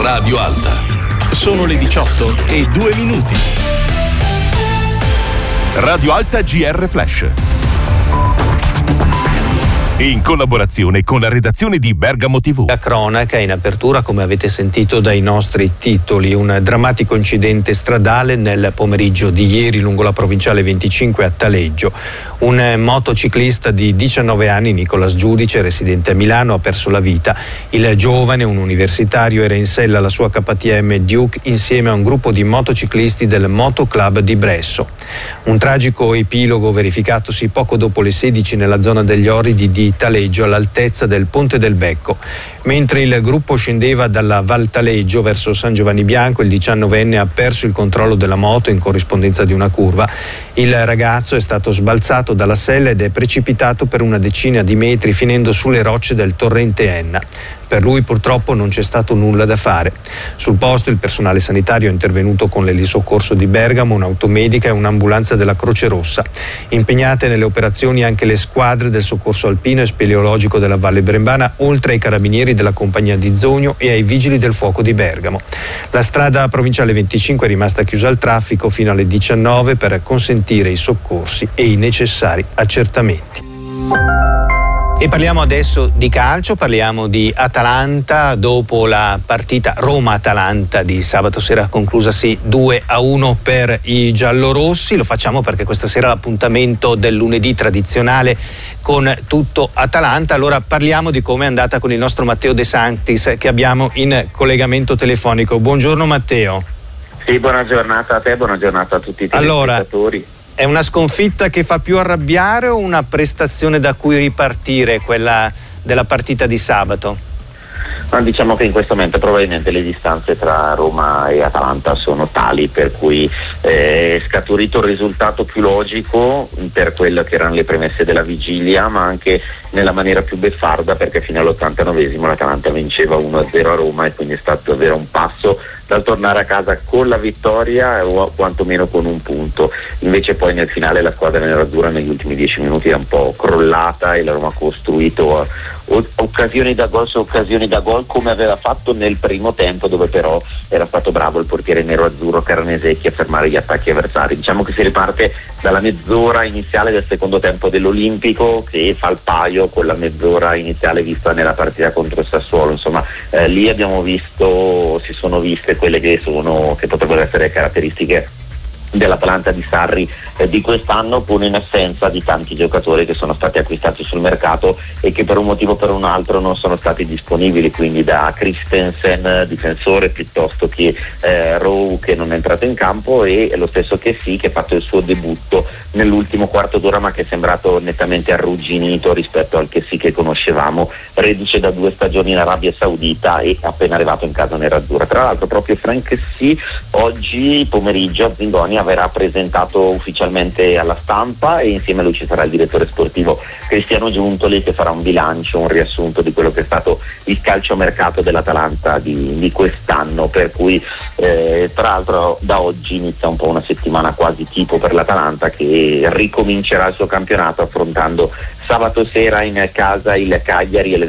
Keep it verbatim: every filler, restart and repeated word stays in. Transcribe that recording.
Radio Alta. Sono le diciotto e due minuti. Radio Alta G R Flash. In collaborazione con la redazione di Bergamo tivù. La cronaca in apertura, come avete sentito dai nostri titoli, un drammatico incidente stradale nel pomeriggio di ieri lungo la provinciale venticinque a Taleggio. Un motociclista di diciannove anni, Nicolas Giudice, residente a Milano, ha perso la vita. Il giovane, un universitario, era in sella alla sua K T M Duke insieme a un gruppo di motociclisti del Motoclub di Bresso. Un tragico epilogo verificatosi poco dopo le sedici nella zona degli Oridi di Taleggio, all'altezza del Ponte del Becco. Mentre il gruppo scendeva dalla Val Taleggio verso San Giovanni Bianco, il diciannovenne ha perso il controllo della moto in corrispondenza di una curva. Il ragazzo è stato sbalzato dalla sella ed è precipitato per una decina di metri, finendo sulle rocce del torrente Enna. Per lui purtroppo non c'è stato nulla da fare. Sul posto il personale sanitario è intervenuto con l'elisoccorso di Bergamo, un'automedica e un'ambulanza della Croce Rossa. Impegnate nelle operazioni anche le squadre del soccorso alpino e speleologico della Valle Brembana, oltre ai carabinieri della compagnia di Zogno e ai vigili del fuoco di Bergamo. La strada provinciale venticinque è rimasta chiusa al traffico fino alle diciannove per consentire i soccorsi e i necessari accertamenti. E parliamo adesso di calcio, parliamo di Atalanta. Dopo la partita Roma-Atalanta di sabato sera conclusasi due a uno per i giallorossi. Lo facciamo perché questa sera è l'appuntamento del lunedì tradizionale con tutto Atalanta. Allora parliamo di come è andata con il nostro Matteo De Sanctis, che abbiamo in collegamento telefonico. Buongiorno Matteo. Sì, buona giornata a te, buona giornata a tutti i telespettatori. Allora, è una sconfitta che fa più arrabbiare o una prestazione da cui ripartire, quella della partita di sabato? Ma diciamo che in questo momento probabilmente le distanze tra Roma e Atalanta sono tali per cui è scaturito il risultato più logico per quello che erano le premesse della vigilia, ma anche nella maniera più beffarda, perché fino all'ottantanovesimo l'Atalanta vinceva uno a zero a Roma e quindi è stato davvero un passo dal tornare a casa con la vittoria o quantomeno con un punto. Invece poi nel finale la squadra nerazzurra negli ultimi dieci minuti era un po' crollata e la Roma ha costruito occasioni da gol su occasioni da gol, come aveva fatto nel primo tempo, dove però era stato bravo il portiere nero-azzurro Carnesecchi a fermare gli attacchi avversari. Diciamo che si riparte dalla mezz'ora iniziale del secondo tempo dell'Olimpico, che fa il paio con la mezz'ora iniziale vista nella partita contro il Sassuolo. Insomma, eh, lì abbiamo visto, si sono viste quelle che sono, che potrebbero essere caratteristiche dell'Atalanta di Sarri eh, di quest'anno, pur in assenza di tanti giocatori che sono stati acquistati sul mercato e che per un motivo o per un altro non sono stati disponibili, quindi da Christensen difensore piuttosto che eh, Rowe, che non è entrato in campo, e lo stesso che sì, che ha fatto il suo debutto nell'ultimo quarto d'ora ma che è sembrato nettamente arrugginito rispetto al che sì che conoscevamo, reduce da due stagioni in Arabia Saudita e appena arrivato in casa nerazzurra. Tra l'altro proprio Frank sì oggi pomeriggio a Zingonia verrà presentato ufficialmente alla stampa e insieme a lui ci sarà il direttore sportivo Cristiano Giuntoli, che farà un bilancio, un riassunto di quello che è stato il calciomercato dell'Atalanta di, di quest'anno, per cui eh, tra l'altro da oggi inizia un po' una settimana quasi tipo per l'Atalanta, che ricomincerà il suo campionato affrontando sabato sera in casa il Cagliari e